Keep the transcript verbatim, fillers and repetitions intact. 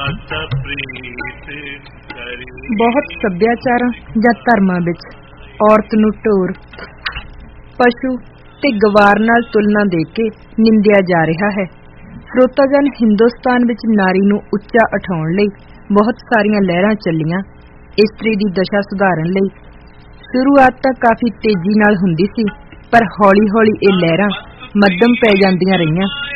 ਬਹੁਤ ਸੱਭਿਆਚਾਰਾਂ ਜਾਂ ਧਰਮਾਂ ਵਿੱਚ ਔਰਤ ਨੂੰ ਢੋਰ, ਪਸ਼ੂ ਤੇ ਗਵਾਰ ਨਾਲ ਤੁਲਨਾ ਦੇ ਕੇ ਨਿੰਦਿਆ ਜਾ ਰਿਹਾ ਹੈ। ਸਰੋਤਾਜਨ, ਹਿੰਦੁਸਤਾਨ ਵਿੱਚ ਨਾਰੀ ਨੂੰ ਉੱਚਾ ਉਠਾਉਣ ਲਈ ਬਹੁਤ ਸਾਰੀਆਂ ਲਹਿਰਾਂ ਚੱਲੀਆਂ। ਇਸਤਰੀ ਦੀ ਦਸ਼ਾ ਸੁਧਾਰਨ ਲਈ ਸ਼ੁਰੂਆਤ ਤਾਂ ਕਾਫੀ ਤੇਜ਼ੀ ਨਾਲ ਹੁੰਦੀ ਸੀ, ਪਰ ਹੌਲੀ ਹੌਲੀ ਇਹ ਲਹਿਰਾਂ ਮੱਧਮ ਪੈ ਜਾਂਦੀਆਂ ਰਹੀਆਂ।